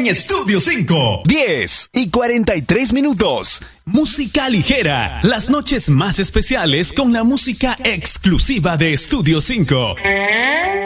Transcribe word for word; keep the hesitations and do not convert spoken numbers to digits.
en Estudio cinco. diez y cuarenta y tres minutos. Música ligera. Las noches más especiales con la música exclusiva de Estudio cinco.